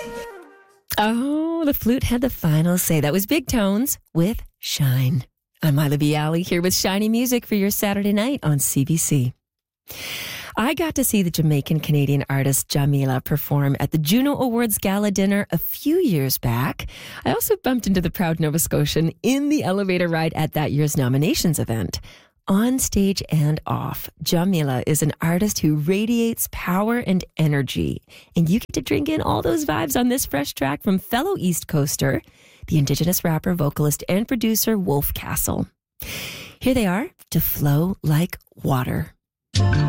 Oh, the flute had the final say. That was Big Tones with Shine. I'm Mila Bialy here with Shiny Music for your Saturday night on CBC. I got to see the Jamaican-Canadian artist Jamila perform at the Juno Awards Gala dinner a few years back. I also bumped into the proud Nova Scotian in the elevator ride at that year's nominations event. On stage and off, Jamila is an artist who radiates power and energy. And you get to drink in all those vibes on this fresh track from fellow East Coaster, the Indigenous rapper, vocalist, and producer Wolf Castle. Here they are, To Flow Like Water.